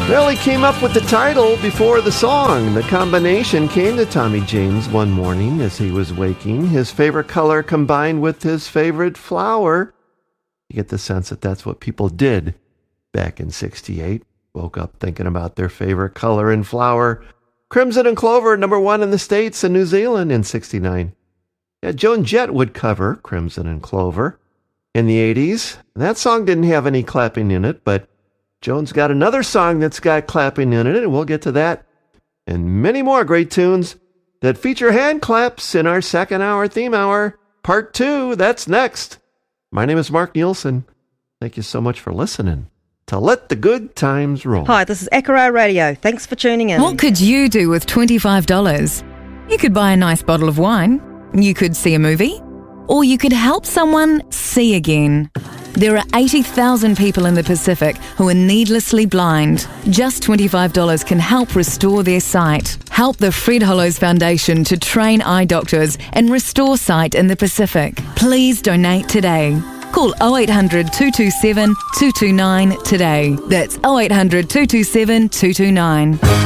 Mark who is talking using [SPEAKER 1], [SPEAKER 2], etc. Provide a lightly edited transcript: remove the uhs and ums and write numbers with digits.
[SPEAKER 1] Well, he came up with the title before the song. The combination came to Tommy James one morning as he was waking. His favorite color combined with his favorite flower. You get the sense that that's what people did back in 68. Woke up thinking about their favorite color and flower. Crimson and Clover, number one in the States and New Zealand in 69. Yeah, Joan Jett would cover Crimson and Clover in the 80s. That song didn't have any clapping in it, but Joan's got another song that's got clapping in it, and we'll get to that and many more great tunes that feature hand claps in our second hour theme hour. Part 2, that's next. My name is Mark Nielsen. Thank you so much for listening to Let the Good Times Roll.
[SPEAKER 2] Hi, this is Akara Radio. Thanks for tuning in.
[SPEAKER 3] What could you do with $25? You could buy a nice bottle of wine. You could see a movie. Or you could help someone see again. There are 80,000 people in the Pacific who are needlessly blind. Just $25 can help restore their sight. Help the Fred Hollows Foundation to train eye doctors and restore sight in the Pacific. Please donate today. Call 0800 227 229 today. That's 0800 227 229.